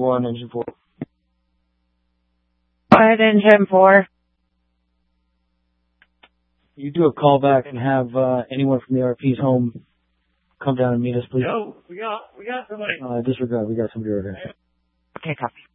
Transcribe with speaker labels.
Speaker 1: 331, engine 4.
Speaker 2: Go ahead, engine 4.
Speaker 1: You do a call back and have anyone from the RP's home come down and meet us, please.
Speaker 3: No, we got somebody.
Speaker 1: Disregard, we got somebody over here.
Speaker 2: Okay, copy.